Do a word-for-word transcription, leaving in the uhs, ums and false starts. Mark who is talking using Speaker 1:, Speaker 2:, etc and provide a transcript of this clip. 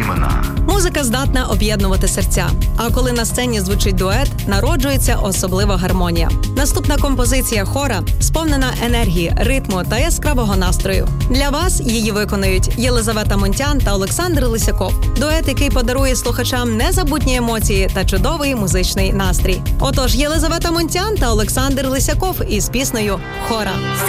Speaker 1: імена.
Speaker 2: Музика здатна об'єднувати серця. А коли на сцені звучить дует, народжується особлива гармонія. Наступна композиція хора сповнена енергії, ритму та яскравого настрою. Для вас її виконують Єлизавета Мунтян та Олександр Лисяков. Дует, який подарує слухачам незабутні емоції та чудовий музичний настрій. Отож, Єлизавета Мунтян та Олександр Лисяков із піснею «Хора».